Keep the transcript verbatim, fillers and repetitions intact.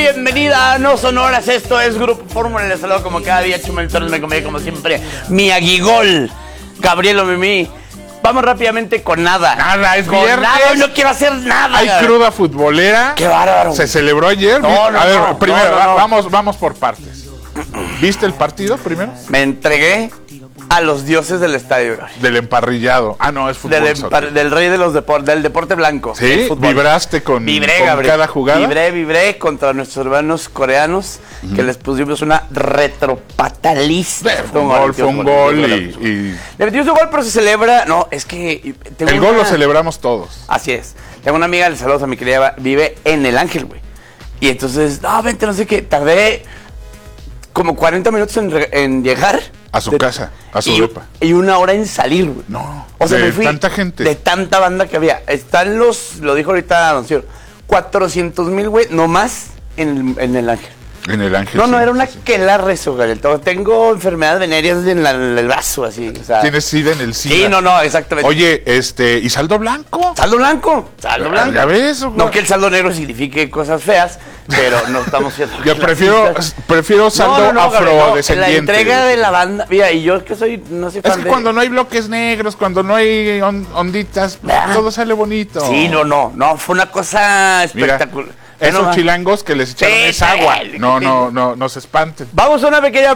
bienvenida a No Sonoras. Esto es Grupo Fórmula. Les saludo como cada día, Chumel Torres, me acompaña como siempre mi aguigol, Gabriel Mimi. Vamos rápidamente con nada. Nada, es con viernes. Nada, no quiero hacer nada. Hay cruda futbolera. Qué bárbaro. Se celebró ayer. No, no, a ver, no, primero, no, no, no. vamos, vamos por partes. ¿Viste el partido primero? Me entregué a los dioses del estadio. Del emparrillado. Ah, no, es fútbol. Del, soccer. del rey de los deportes, del deporte blanco. Sí, vibraste con, vibré, con Gabriel. cada jugada. Vibré, vibré contra nuestros hermanos coreanos, uh-huh. que les pusimos una retropataliza. Fue un gol, fue un gol y, y... Le metimos un gol, pero se celebra. No, es que. Tengo el una... gol lo celebramos todos. Así es. Tengo una amiga, le saludos a mi querida, vive en El Ángel, güey. Y entonces, no, vente, no sé qué. Tardé como cuarenta minutos en, en llegar. A su de, casa, a su y, depa. Y una hora en salir, güey. No, o sea, de me fui tanta gente. De tanta banda que había. Están los, lo dijo ahorita Don Ciro, cuatrocientos mil, güey, nomás en el, en el Ángel. En el Ángel. No, sí, no, era una sí. quelarre eso, Gabriel. Tengo enfermedades venéreas en, la, en el brazo, así. O sea, ¿tienes SIDA en el SIDA? Sí, no, no, exactamente. Oye, este, ¿y saldo blanco? Saldo blanco, saldo blanco. ¿Ya ves? ¿O no que el saldo negro signifique cosas feas, pero no estamos siendo. Yo prefiero, prefiero saldo no, no, no, afrodescendiente. No, la entrega de la banda, mira, y yo que soy, no soy fan Es que de... cuando no hay bloques negros, cuando no hay on, onditas, ah, todo sale bonito. Sí, no, no, no, fue una cosa espectacular. Esos no, chilangos que les echaron sí, esa agua. No, no, no, no se espanten. Vamos a una pequeña